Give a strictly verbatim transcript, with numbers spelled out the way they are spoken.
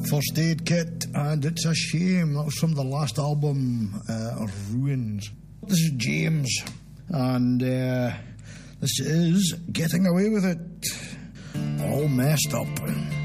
First Aid Kit, and It's a Shame. That was from the last album, uh, Ruins. This is James, and uh, this is Getting Away With It. All messed up.